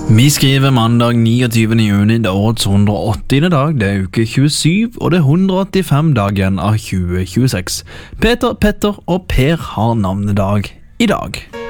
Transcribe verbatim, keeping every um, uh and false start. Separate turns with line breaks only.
Vi skriver mandag niogtyvende juni, det er årets hundre og åttiende dag, det er uke tjuesyv, og det er hundre og åttifem dager igjen av tjue tjueseks. Peter, Petter og Per har navnedag i dag.